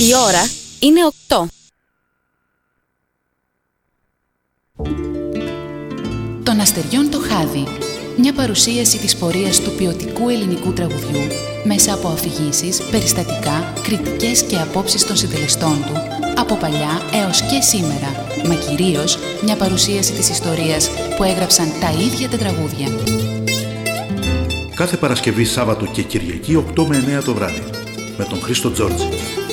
Η ώρα είναι 8. Των αστεριών το χάδι. Μια παρουσίαση της πορείας του ποιοτικού ελληνικού τραγουδιού μέσα από αφηγήσεις, περιστατικά, κριτικές και απόψεις των συντελεστών του από παλιά έως και σήμερα, μα κυρίως μια παρουσίαση της ιστορίας που έγραψαν τα ίδια τα τραγούδια. Κάθε Παρασκευή, Σάββατο και Κυριακή 8 με 9 το βράδυ με τον Χρήστο Τζόρτζη.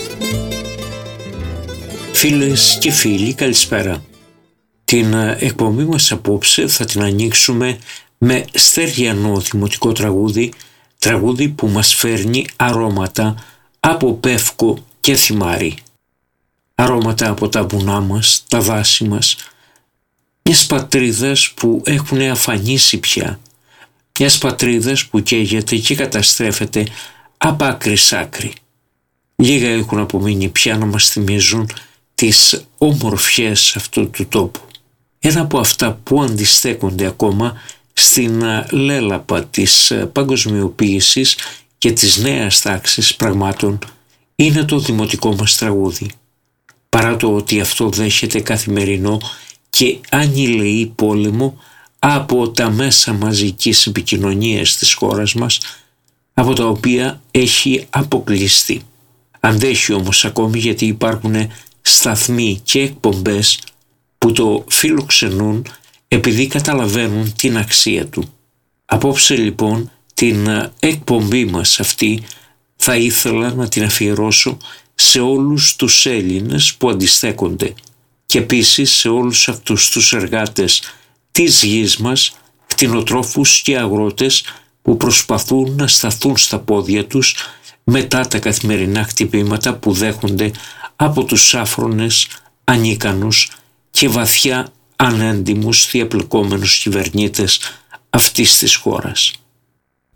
Φίλες και φίλοι, καλησπέρα. Την εκπομπή μας απόψε θα την ανοίξουμε με στεριανό δημοτικό τραγούδι που μας φέρνει αρώματα από πεύκο και θυμάρι. Αρώματα από τα βουνά μας, τα δάση μας, μιας πατρίδας που έχουν αφανίσει πια, μιας πατρίδας που καίγεται και καταστρέφεται από άκρη σ' άκρη. Λίγα έχουν απομείνει πια να μας θυμίζουν τις όμορφιές αυτού του τόπου. Ένα από αυτά που αντιστέκονται ακόμα στην λέλαπα της παγκοσμιοποίησης και της νέας τάξης πραγμάτων είναι το δημοτικό μας τραγούδι. Παρά το ότι αυτό δέχεται καθημερινό και ανηλεή πόλεμο από τα μέσα μαζικής επικοινωνίας της χώρας μας, από τα οποία έχει αποκλειστεί. Αντέχει όμως ακόμη, γιατί υπάρχουν σταθμοί και εκπομπές που το φιλοξενούν επειδή καταλαβαίνουν την αξία του. Απόψε λοιπόν την εκπομπή μας αυτή θα ήθελα να την αφιερώσω σε όλους τους Έλληνες που αντιστέκονται και επίσης σε όλους αυτούς τους εργάτες της γης μας, κτηνοτρόφους και αγρότες που προσπαθούν να σταθούν στα πόδια τους μετά τα καθημερινά χτυπήματα που δέχονται από τους άφρονες, ανίκανους και βαθιά ανέντιμους διαπλεκόμενους κυβερνήτες αυτής της χώρας.